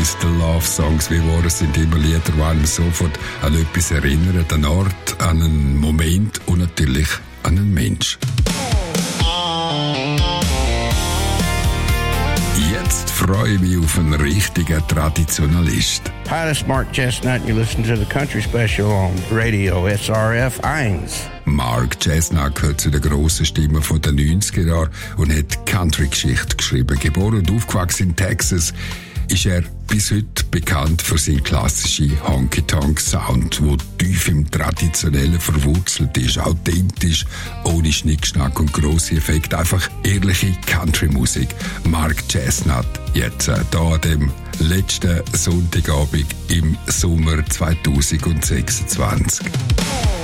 Oldies, the Love Songs wie geworden sind immer Lieder, die einem sofort an etwas erinnern, an einen Ort, an einen Moment und natürlich an einen Mensch. Jetzt freue ich mich auf einen richtigen Traditionalist. Hi, this is Mark Chestnut and you listen to the Country Special on Radio SRF 1. Mark Chestnut gehört zu den grossen Stimmen der 90er Jahre und hat Country-Geschichte geschrieben. Geboren und aufgewachsen in Texas, ist er bis heute bekannt für seinen klassischen Honky-Tonk-Sound, der tief im Traditionellen verwurzelt ist, authentisch, ohne Schnickschnack und grosse Effekte, einfach ehrliche Country-Musik. Mark Chestnut, jetzt hier an dem letzten Sonntagabend im Sommer 2026.